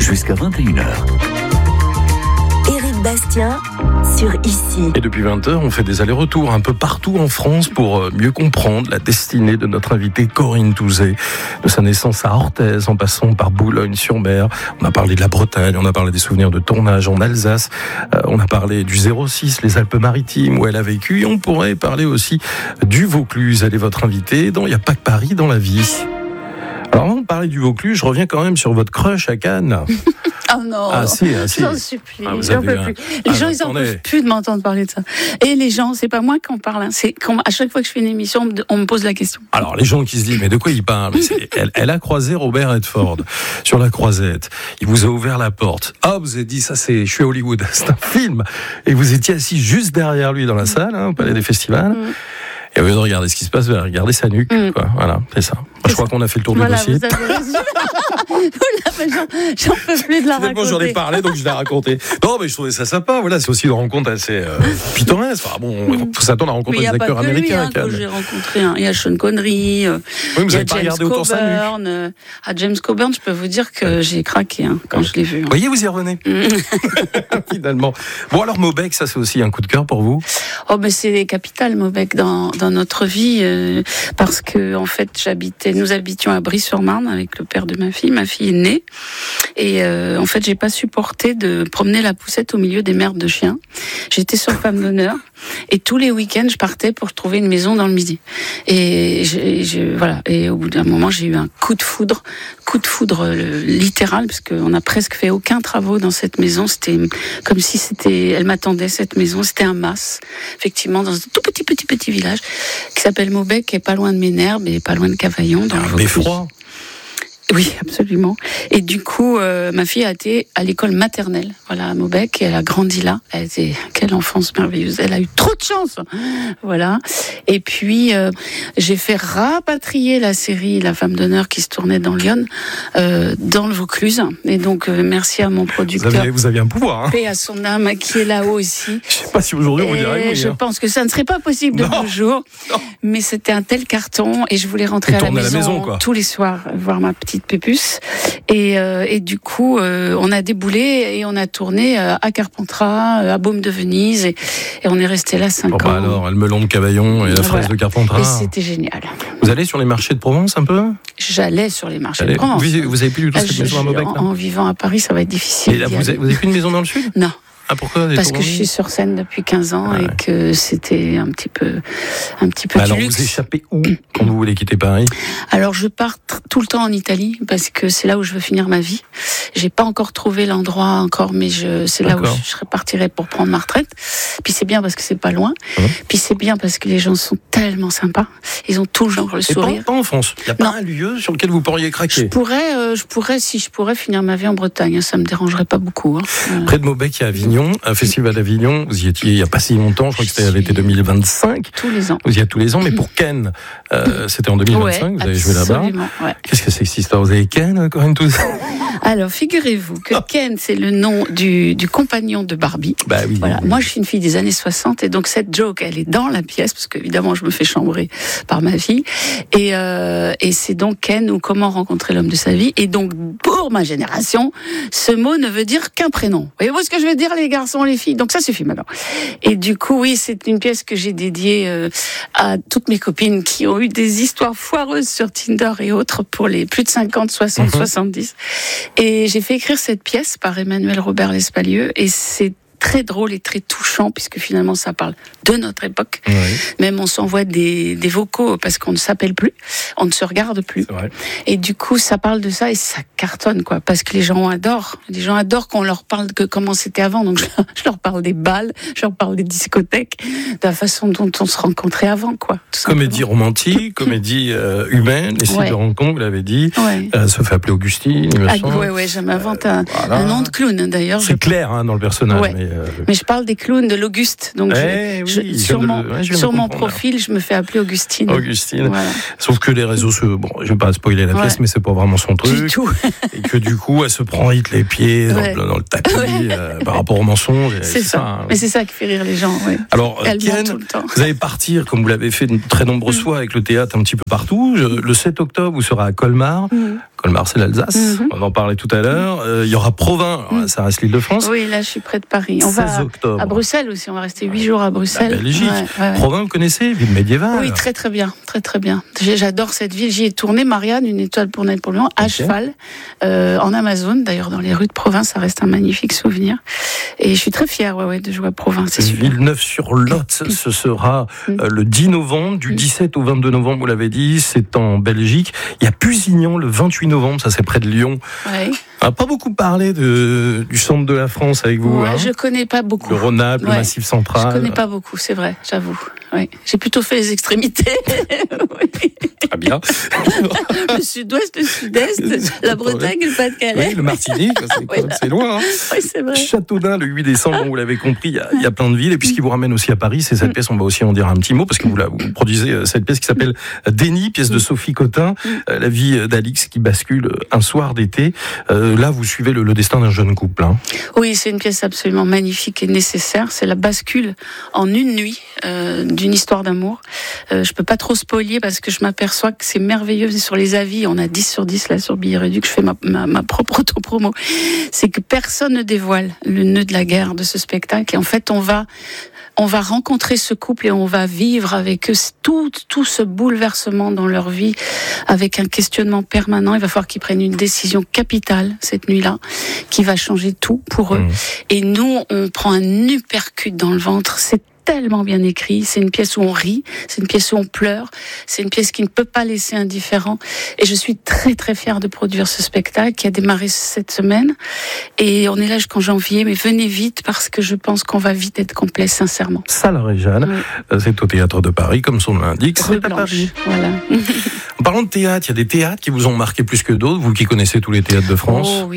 jusqu'à 21h. Éric Bastien sur Ici. Et depuis 20h, on fait des allers-retours un peu partout en France pour mieux comprendre la destinée de notre invitée Corinne Touzé. De sa naissance à Orthez, en passant par Boulogne-sur-Mer. On a parlé de la Bretagne, on a parlé des souvenirs de tournage en Alsace. On a parlé du 06, les Alpes-Maritimes, où elle a vécu. Et on pourrait parler aussi du Vaucluse. Elle est votre invitée dans Il n'y a pas que Paris dans la vie. Alors avant de parler du Vaucluse, je reviens quand même sur votre crush à Cannes. Oh non, j'en supplie, j'en peux plus. Les gens, ils en peuvent plus de m'entendre parler de ça. Et les gens, c'est pas moi qui en parle, hein. C'est quand, à chaque fois que je fais une émission, on me pose la question. Alors, les gens qui se disent, mais de quoi il parle? Elle a croisé Robert Redford sur la croisette. Il vous a ouvert la porte. Ah, vous avez dit, je suis à Hollywood. C'est un film. Et vous étiez assis juste derrière lui dans la salle, au Palais des Festivals. Et au lieu de regarder ce qui se passe, vous allez regarder sa nuque. Quoi. Voilà, c'est ça. Je crois qu'on a fait le tour du dossier. Vous avez raison. J'en peux plus de la raconter. J'en ai parlé, donc je l'ai raconté. Non, mais je trouvais ça sympa. Voilà, c'est aussi une rencontre assez pittoresque. Enfin, bon, il faut s'attendre à rencontrer des acteurs américains. Que j'ai rencontré. Il y a Sean Connery, il y a James Coburn. James Coburn, je peux vous dire que j'ai craqué quand je l'ai vu. Vous voyez, vous y revenez. Finalement. Bon, alors Maubec, ça c'est aussi un coup de cœur pour vous? Oh, ben c'est capital, Maubec, dans notre vie, parce que en fait, nous habitions à Brie-sur-Marne avec le père de ma fille. Ma fille est née et en fait, j'ai pas supporté de promener la poussette au milieu des merdes de chiens. J'étais sur Femme d'honneur et tous les week-ends, je partais pour trouver une maison dans le Midi. Et voilà. Et au bout d'un moment, j'ai eu un coup de foudre littéral, parce qu'on n'a presque fait aucun travaux dans cette maison. C'était comme si elle m'attendait, cette maison. C'était un mas, effectivement, dans un tout petit village qui s'appelle Maubec, qui est pas loin de Ménherbe et pas loin de Cavaillon. Dans le beffroi. Oui, absolument. Et du coup, ma fille a été à l'école maternelle, voilà, à Maubec, et elle a grandi là. Quelle enfance merveilleuse. Elle a eu trop de chance. Voilà. Et puis, j'ai fait rapatrier la série La Femme d'honneur qui se tournait dans Lyon, dans le Vaucluse. Et donc, merci à mon producteur. Vous aviez un pouvoir, hein. Paix à son âme, qui est là-haut aussi. Je sais pas si aujourd'hui on dirait oui. Je pense que ça ne serait pas possible de nos jours. Mais c'était un tel carton, et je voulais rentrer à la maison tous les soirs, voir ma petite Pépus, et du coup on a déboulé et on a tourné à Carpentras, à Baume de Venise, et on est resté là 5 ans. Alors, le melon de Cavaillon et la fraise de Carpentras. Et c'était génial. Vous allez sur les marchés de Provence un peu? J'allais sur les marchés de Provence. Vous avez plus du tout cette maison à Maubec, là? En vivant à Paris, ça va être difficile. Et là, vous avez plus une maison dans le sud? Non. Ah, pourquoi? Parce que je suis sur scène depuis 15 ans et que c'était un petit peu alors, du luxe. Vous échappez où quand vous voulez quitter Paris? Alors, je pars tout le temps en Italie parce que c'est là où je veux finir ma vie. J'ai pas encore trouvé l'endroit encore, mais c'est là où je repartirai pour prendre ma retraite. Puis c'est bien parce que c'est pas loin. Puis c'est bien parce que les gens sont tellement sympas. Ils ont toujours le sourire. Pas en France. Il n'y a pas un lieu sur lequel vous pourriez craquer? Si je pourrais finir ma vie en Bretagne, ça me dérangerait pas beaucoup. Près de Maubec, il y a Avignon. Un festival d'Avignon, vous y étiez il n'y a pas si longtemps, je crois que c'était l'été 2025. Tous les ans. Vous y êtes tous les ans, mais pour Ken, c'était en 2025, vous avez joué là-bas. Ouais. Qu'est-ce que c'est que cette histoire? Vous avez Ken, Corinne Touzé? Alors, figurez-vous que Ken, c'est le nom du compagnon de Barbie. Bah oui. Voilà. Moi, je suis une fille des années 60, et donc cette joke, elle est dans la pièce, parce qu'évidemment, je me fais chambrer par ma fille. Et c'est donc Ken, ou comment rencontrer l'homme de sa vie. Et donc, pour ma génération, ce mot ne veut dire qu'un prénom. Voyez-vous ce que je veux dire, les garçons, les filles? Donc ça suffit maintenant. Et du coup, oui, c'est une pièce que j'ai dédiée à toutes mes copines qui ont eu des histoires foireuses sur Tinder et autres pour les plus de 50, 60, 70. Et j'ai fait écrire cette pièce par Emmanuel Robert Lespalieux, et c'est très drôle et très touchant, puisque finalement ça parle de notre époque. Oui. Même on s'envoie des vocaux parce qu'on ne s'appelle plus, on ne se regarde plus. Et du coup ça parle de ça et ça cartonne, quoi, parce que les gens adorent. Les gens adorent qu'on leur parle de comment c'était avant. Donc je leur parle des balles, je leur parle des discothèques, de la façon dont on se rencontrait avant, quoi. Comédie romantique, comédie humaine, les sites de rencontre, vous l'avez dit. Se fait appeler Augustine, il me semble. Ouais, je m'invente un nom de clown, d'ailleurs. C'est clair, dans le personnage. Mais je parle des clowns de l'Auguste, donc sur mon profil, je me fais appeler Augustine. Voilà. Sauf que les réseaux, je vais pas spoiler la pièce, mais c'est pas vraiment son truc. Du tout. Et que du coup, elle se prend vite les pieds dans le tapis par rapport au mensonge. C'est ça. Mais c'est ça qui fait rire les gens. Alors, Ken, vous allez partir, comme vous l'avez fait de très nombreuses fois avec le théâtre un petit peu partout. Le 7 octobre, vous serez à Colmar. Colmar, c'est l'Alsace. On en parlait tout à l'heure. Il y aura Provins, alors là, ça reste l'Île-de-France. Oui, là, je suis près de Paris. On 16 va octobre. à Bruxelles aussi. On va rester 8 jours à Bruxelles. La Belgique. Ouais. Provins, vous connaissez, ville médiévale. Oui, très très bien, très très bien. J'adore cette ville. J'y ai tourné, Marianne, une étoile pour Napoléon, à cheval, en Amazone. D'ailleurs, dans les rues de Provins, ça reste un magnifique souvenir. Et je suis très fière, de jouer à Provins. C'est super. Villeneuve-sur-Lot, ce sera le 10 novembre, du 17 au 22 novembre, vous l'avez dit, c'est en Belgique. Il y a Pusignan le 28 novembre, ça c'est près de Lyon. Ouais. On n'a pas beaucoup parlé du centre de la France avec vous. Ouais, je connais pas beaucoup. Le Rhône-Alpes, le Massif central. Je connais pas beaucoup, c'est vrai, j'avoue. Ouais. J'ai plutôt fait les extrémités. Oui. Très bien. Le sud-ouest, le sud-est, la Bretagne et le Pas-de-Calais. Oui, le Martinique, c'est loin. Hein. Oui, c'est vrai. Châteaudun, le 8 décembre, vous l'avez compris, il y a plein de villes. Et puis ce qui vous ramène aussi à Paris, c'est cette pièce, on va aussi en dire un petit mot, parce que vous produisez cette pièce qui s'appelle Déni, pièce de Sophie Cotin, la vie d'Alix qui bascule un soir d'été. Là, vous suivez le destin d'un jeune couple. Hein. Oui, c'est une pièce absolument magnifique et nécessaire. C'est la bascule en une nuit d'une histoire d'amour. Je peux pas trop spoiler parce que je m'aperçois que c'est merveilleux. Sur les avis, on a 10 sur 10 là sur Billet Réduit, que je fais ma propre auto-promo. C'est que personne ne dévoile le nœud de la guerre de ce spectacle. Et en fait, on va rencontrer ce couple et on va vivre avec eux tout ce bouleversement dans leur vie, avec un questionnement permanent. Il va falloir qu'ils prennent une décision capitale cette nuit-là, qui va changer tout pour eux. Et nous, on prend un uppercut dans le ventre. C'est tellement bien écrit, c'est une pièce où on rit, c'est une pièce où on pleure, c'est une pièce qui ne peut pas laisser indifférent. Et je suis très très fière de produire ce spectacle qui a démarré cette semaine. Et on est là jusqu'en janvier, mais venez vite parce que je pense qu'on va vite être complet, sincèrement. Salle Réjane, c'est au Théâtre de Paris, comme son nom l'indique, c'est à Paris. Voilà. En parlant de théâtre, il y a des théâtres qui vous ont marqué plus que d'autres, vous qui connaissez tous les théâtres de France. Oh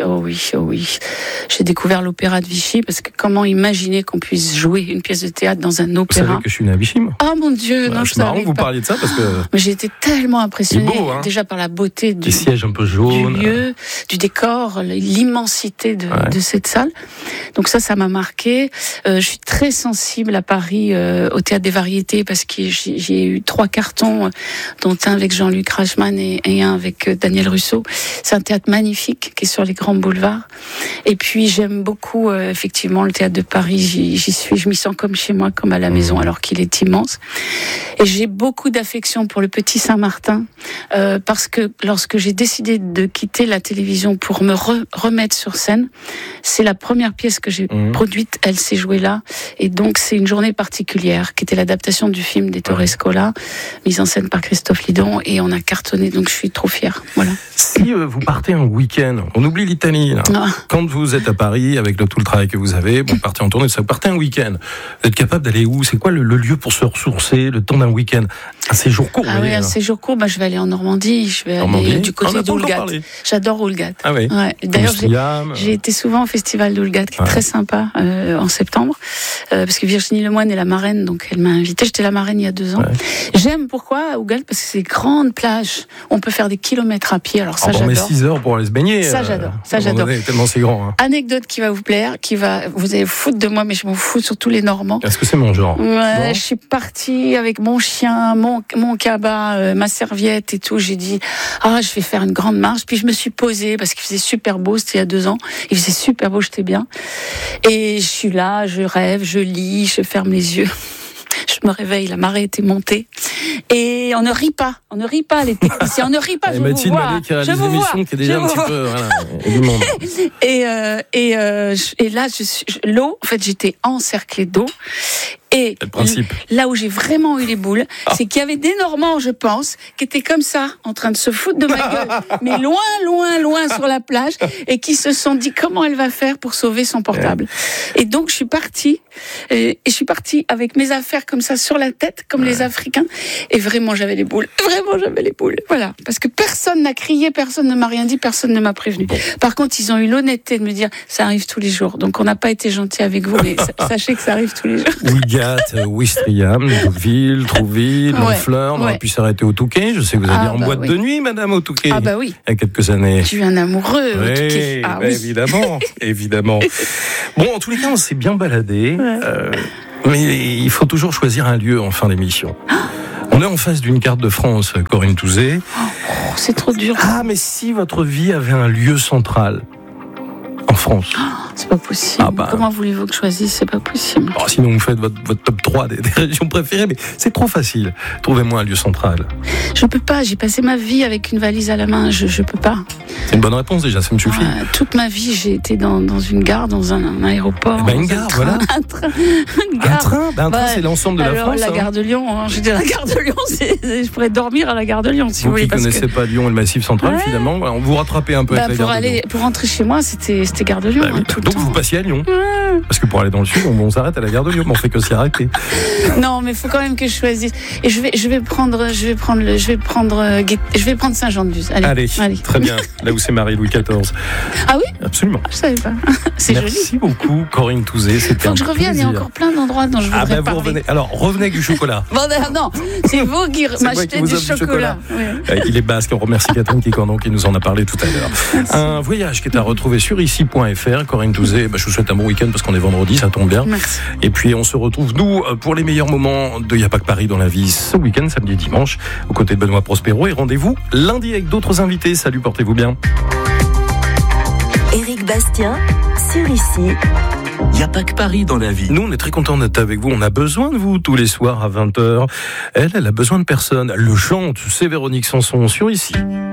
oui. J'ai découvert l'opéra de Vichy parce que comment imaginer qu'on puisse jouer une pièce de théâtre dans un opéra. Vous savez que je suis né à Vichy, moi. Oh mon Dieu, non, je savais marrant que vous parliez de ça parce que. Mais j'ai été tellement impressionnée, beau, hein, déjà par la beauté des sièges un peu jaunes, du lieu, du décor, l'immensité de cette salle. Donc ça m'a marqué. Je suis très sensible à Paris, au Théâtre des Variétés, parce que j'ai eu 3 cartons, dont un avec Jean-Luc Reichmann et un avec Daniel Russo. C'est un théâtre magnifique qui est sur les grands boulevards. Et puis j'aime beaucoup effectivement le Théâtre de Paris. J'y suis, je m'y sens comme chez moi, comme à la maison, alors qu'il est immense. Et j'ai beaucoup d'affection pour le Petit Saint-Martin, parce que lorsque j'ai décidé de quitter la télévision pour me remettre sur scène, c'est la première pièce que j'ai produite, elle s'est jouée là. Et donc c'est une journée particulière, qui était l'adaptation du film d'Ettore Scola, mise en scène par Christophe Lidon, et on a cartonné, donc je suis trop fière. Voilà. Si vous partez un week-end, on oublie l'Italie, là. Quand vous êtes à Paris, avec tout le travail que vous avez, vous partez en tournée, vous partez un week-end, vous êtes capable d'aller où? C'est quoi le lieu pour se ressourcer, le temps d'un week-end? Un séjour court. Ah oui, un séjour court, je vais aller en Normandie, je vais aller du côté d'Oulgat. J'adore Oulgat. Ah oui. Ouais. D'ailleurs, j'ai été souvent au festival d'Oulgat, qui est très sympa, en septembre, parce que Virginie Lemoine est la marraine, donc elle m'a invitée. J'étais la marraine il y a 2 ans. Ouais. J'aime pourquoi Oulgat? Parce que c'est des grandes plages, on peut faire des kilomètres à pied, alors ça j'adore. On met 6 heures pour aller se baigner. Ça j'adore, ça j'adore. Tellement c'est grand. Hein. Anecdote qui va vous plaire, vous allez vous foutre de moi, mais je m'en fous sur tous les Normands. Est-ce que c'est mon genre? Ouais, je suis partie avec mon chien, mon cabas, ma serviette et tout. J'ai dit, je vais faire une grande marche. Puis je me suis posée parce qu'il faisait super beau, c'était il y a 2 ans. Il faisait super beau, j'étais bien. Et je suis là, je rêve, je lis, je ferme les yeux. Je me réveille, la marée était montée. Et on ne rit pas les techniciens, on ne rit pas, je vous vois. Je vous vois. Qui est déjà un petit peu, du monde. Et là, l'eau, en fait, j'étais encerclée d'eau. Et là où j'ai vraiment eu les boules, c'est qu'il y avait des Normands, je pense, qui étaient comme ça, en train de se foutre de ma gueule, mais loin sur la plage, et qui se sont dit comment elle va faire pour sauver son portable. Et donc je suis partie avec mes affaires comme ça sur la tête, comme les Africains, et vraiment j'avais les boules. Voilà, parce que personne n'a crié, personne ne m'a rien dit, personne ne m'a prévenu. Par contre, ils ont eu l'honnêteté de me dire ça arrive tous les jours. Donc on n'a pas été gentil avec vous, mais sachez que ça arrive tous les jours. Ouistreham, Deauville, Trouville, Honfleur, on aurait pu s'arrêter au Touquet. Je sais que vous alliez en boîte de nuit, madame, au Touquet. Ah bah oui. Il y a quelques années. J'ai eu un amoureux au Touquet. Évidemment. Bon, en tous les cas, on s'est bien baladé. Mais il faut toujours choisir un lieu en fin d'émission. On est en face d'une carte de France, Corinne Touzé. Oh, c'est trop dur. Ah, mais si votre vie avait un lieu central en France. C'est pas possible. Comment voulez-vous que je choisisse? C'est pas possible. Oh, sinon, vous faites votre top 3 des régions préférées, mais c'est trop facile. Trouvez-moi un lieu central. Je peux pas. J'ai passé ma vie avec une valise à la main. Je peux pas. C'est une bonne réponse déjà, ça me suffit. Toute ma vie, j'ai été dans une gare, dans un aéroport. Une gare, voilà. Un train, un train, c'est l'ensemble de la France. La gare de Lyon. J'étais à la gare de Lyon. Je pourrais dormir à la gare de Lyon, si vous voulez. Vous qui connaissez pas Lyon et le Massif central, finalement, on vous rattrapez un peu avec la gare de Lyon. Pour rentrer chez moi, c'était gare de Lyon. Donc vous passiez à Lyon. Parce que pour aller dans le sud, on s'arrête à la gare de Lyon, mais on fait que s'y arrêter. Non, mais il faut quand même que je choisisse. Et je vais prendre Saint-Jean-de-Luz. Allez, très bien. Là où c'est Marie-Louis XIV. Ah oui? Absolument. Je savais pas. C'est joli. Merci beaucoup, Corinne Touzé. C'était un plaisir. Faut que je revienne. Il y a encore plein d'endroits dont je voudrais parler. Vous revenez. Alors, revenez avec du chocolat. Non, c'est vous qui m'achetez du chocolat. Oui. Il est basque. On remercie Catherine Kikordon qui nous en a parlé tout à l'heure. Merci. Un voyage qui est à retrouver sur ici.fr. Corinne Touzé, je vous souhaite un bon week-end parce qu'on est vendredi, ça tombe bien. Merci. Et puis on se retrouve, nous, pour les meilleurs moments de Y'a pas que Paris dans la vie ce week-end, samedi et dimanche, aux côtés de Benoît Prospero. Et rendez-vous lundi avec d'autres invités. Salut, portez-vous bien. Éric Bastien, sur Ici. Il n'y a pas que Paris dans la vie. Nous, on est très contents d'être avec vous. On a besoin de vous tous les soirs à 20h. Elle a besoin de personne. Elle le chante. C'est Véronique Sanson sur Ici.